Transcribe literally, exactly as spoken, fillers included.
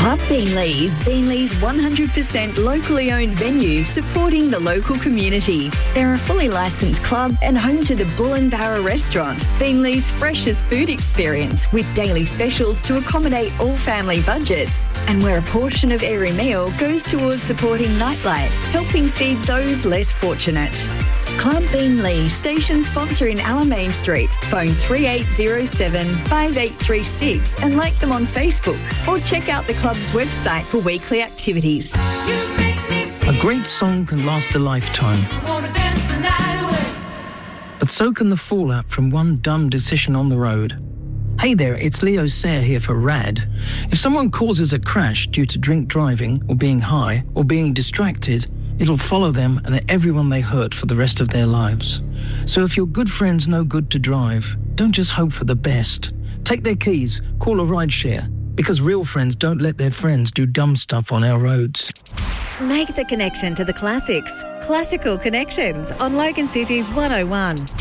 Club Beanley's, Beanley's one hundred percent locally owned venue supporting the local community. They're a fully licensed club and home to the Bull and Barra restaurant, Beanley's freshest food experience with daily specials to accommodate all family budgets, and where a portion of every meal goes towards supporting Nightlight, helping feed those less fortunate. Club Beanley, station sponsor in Alamein Street. Phone three eight zero seven, five eight three six and like them on Facebook, or check out the club's website for weekly activities. A great song can last a lifetime, but so can the fallout from one dumb decision on the road. Hey there, it's Leo Sayre here for R A D. If someone causes a crash due to drink driving or being high or being distracted, it'll follow them and everyone they hurt for the rest of their lives. So if your good friend's no good to drive, don't just hope for the best. Take their keys, call a rideshare, because real friends don't let their friends do dumb stuff on our roads. Make the connection to the classics. Classical Connections on Logan City's one oh one.